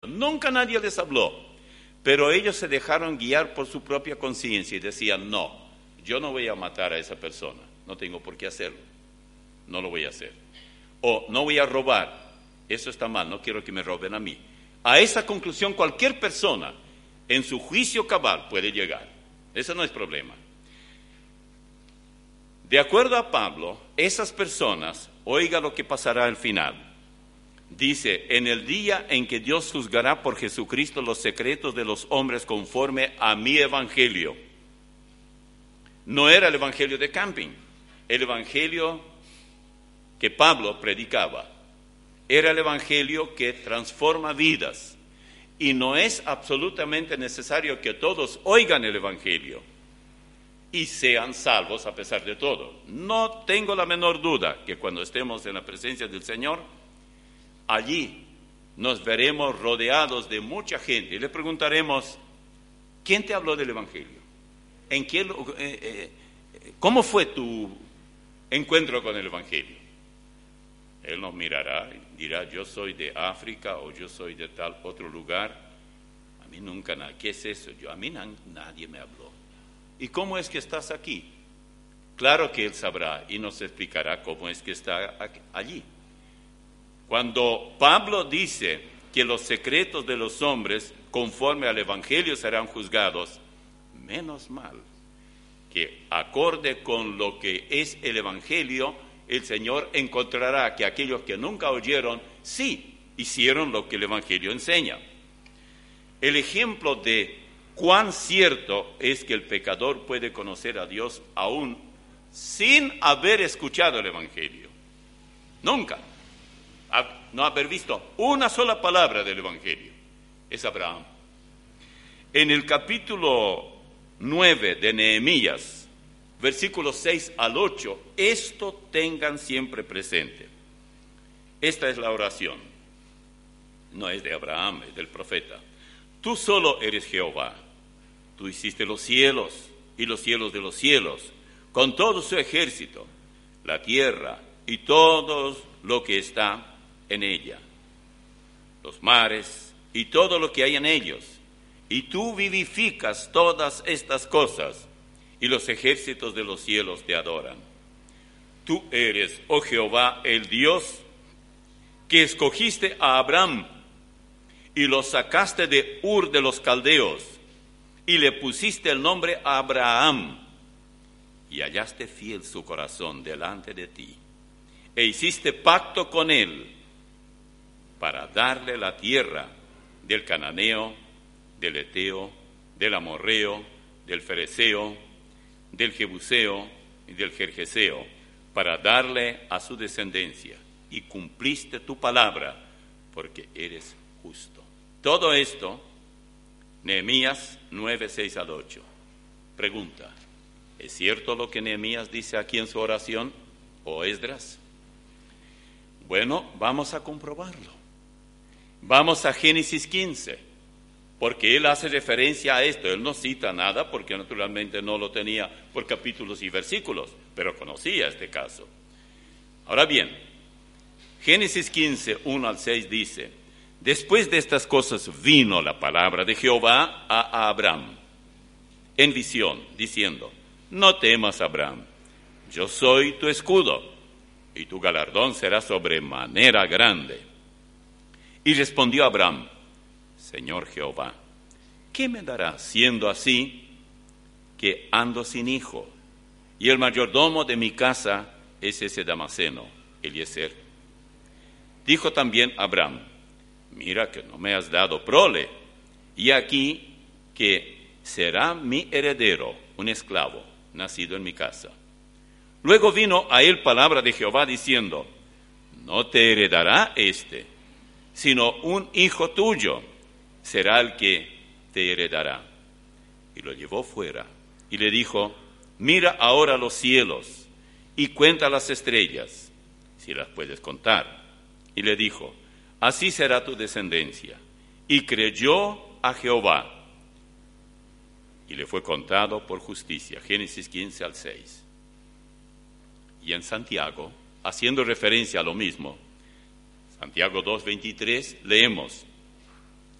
Nunca nadie les habló, pero ellos se dejaron guiar por su propia conciencia y decían, no, yo no voy a matar a esa persona, no tengo por qué hacerlo, no lo voy a hacer. O no voy a robar, eso está mal, no quiero que me roben a mí. A esa conclusión cualquier persona en su juicio cabal puede llegar, eso no es problema. De acuerdo a Pablo, esas personas, oiga lo que pasará al final. Dice, en el día en que Dios juzgará por Jesucristo los secretos de los hombres conforme a mi evangelio. No era el evangelio de camping, el evangelio que Pablo predicaba. Era el evangelio que transforma vidas. Y no es absolutamente necesario que todos oigan el evangelio y sean salvos a pesar de todo. No tengo la menor duda que cuando estemos en la presencia del Señor, allí nos veremos rodeados de mucha gente y le preguntaremos, ¿quién te habló del evangelio? ¿Cómo fue tu encuentro con el evangelio? Él nos mirará y dirá, yo soy de África o yo soy de tal otro lugar. A mí nunca nadie, ¿qué es eso? A mí nadie me habló. ¿Y cómo es que estás aquí? Claro que él sabrá y nos explicará cómo es que está allí. Cuando Pablo dice que los secretos de los hombres conforme al evangelio serán juzgados, menos mal que acorde con lo que es el evangelio, el Señor encontrará que aquellos que nunca oyeron, sí hicieron lo que el evangelio enseña. El ejemplo de cuán cierto es que el pecador puede conocer a Dios aún sin haber escuchado el evangelio. Nunca. No haber visto una sola palabra del evangelio. Es Abraham. En el capítulo 9 de Nehemías, versículos 6 al 8, esto tengan siempre presente. Esta es la oración. No es de Abraham, es del profeta. Tú solo eres Jehová. Tú hiciste los cielos y los cielos de los cielos, con todo su ejército, la tierra y todo lo que está en ella, los mares y todo lo que hay en ellos, y tú vivificas todas estas cosas, y los ejércitos de los cielos te adoran. Tú eres, oh Jehová, el Dios que escogiste a Abraham y lo sacaste de Ur de los Caldeos y le pusiste el nombre Abraham y hallaste fiel su corazón delante de ti e hiciste pacto con él para darle la tierra del cananeo, del eteo, del amorreo, del fereceo, del jebuseo y del gergeseo, para darle a su descendencia, y cumpliste tu palabra, porque eres justo. Todo esto, Nehemías 9, 6 al 8. Pregunta, ¿es cierto lo que Nehemías dice aquí en su oración, o Esdras? Bueno, vamos a comprobarlo. Vamos a Génesis 15, porque él hace referencia a esto. Él no cita nada porque naturalmente no lo tenía por capítulos y versículos, pero conocía este caso. Ahora bien, Génesis 15, 1 al 6 dice, después de estas cosas vino la palabra de Jehová a Abraham en visión, diciendo, no temas, Abraham, yo soy tu escudo, y tu galardón será sobremanera grande. Y respondió Abraham, Señor Jehová, ¿qué me dará siendo así que ando sin hijo? Y el mayordomo de mi casa es ese Damaseno, Eliezer. Dijo también Abraham, mira que no me has dado prole, y aquí que será mi heredero, un esclavo, nacido en mi casa. Luego vino a él palabra de Jehová diciendo, no te heredará sino un hijo tuyo será el que te heredará. Y lo llevó fuera y le dijo, mira ahora los cielos y cuenta las estrellas, si las puedes contar. Y le dijo, así será tu descendencia. Y creyó a Jehová y le fue contado por justicia. Génesis 15 al 6. Y en Santiago, haciendo referencia a lo mismo, Santiago 2:23, leemos,